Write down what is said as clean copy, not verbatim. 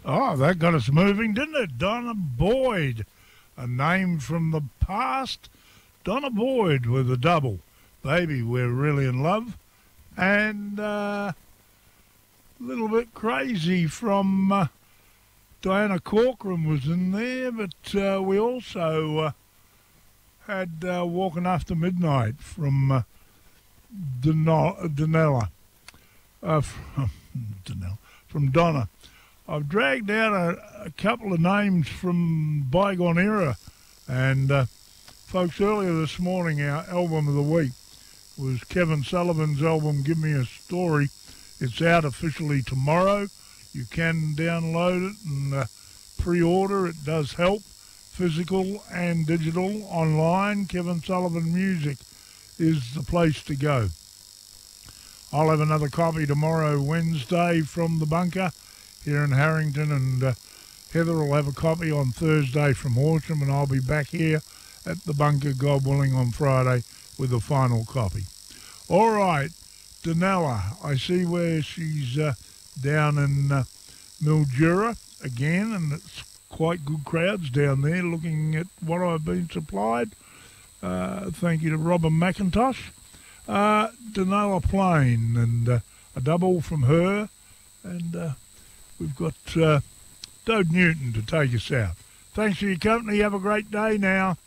Oh, that got us moving, didn't it? Donna Boyd, a name from the past. Donna Boyd with a double. Baby, we're really in love. And a little bit crazy from Diana Corcoran was in there, but we also had Walking After Midnight from Danella. From Donna. I've dragged out a couple of names from bygone era, and folks, earlier this morning our album of the week was Kevin Sullivan's album Give Me a Story. It's out officially tomorrow. You can download it and pre-order. It does help, physical and digital, online. Kevin Sullivan Music is the place to go. I'll have another copy tomorrow, Wednesday, from the Bunker here in Harrington, and Heather will have a copy on Thursday from Horsham, and I'll be back here at the Bunker, God willing, on Friday with a final copy. All right, Danella, I see where she's down in Mildura again, and it's quite good crowds down there looking at what I've been supplied. Thank you to Robin McIntosh. Danella Plain, and a double from her, and we've got Dode Newton to take us out. Thanks for your company. Have a great day now.